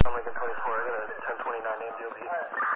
Lincoln 24, I got a 1029 name DOP.